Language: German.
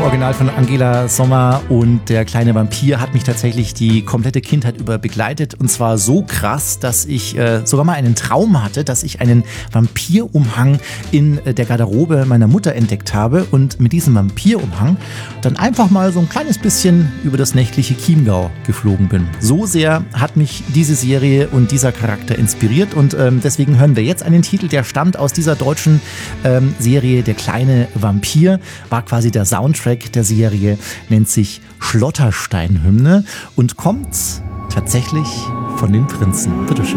Original von Angela Sommer und der kleine Vampir hat mich tatsächlich die komplette Kindheit über begleitet und zwar so krass, dass ich sogar mal einen Traum hatte, dass ich einen Vampirumhang in der Garderobe meiner Mutter entdeckt habe und mit diesem Vampirumhang dann einfach mal so ein kleines bisschen über das nächtliche Chiemgau geflogen bin. So sehr hat mich diese Serie und dieser Charakter inspiriert und deswegen hören wir jetzt einen Titel, der stammt aus dieser deutschen Serie Der kleine Vampir, war quasi der Soundtrack der Serie, nennt sich Schlotterstein-Hymne und kommt tatsächlich von den Prinzen. Bitteschön.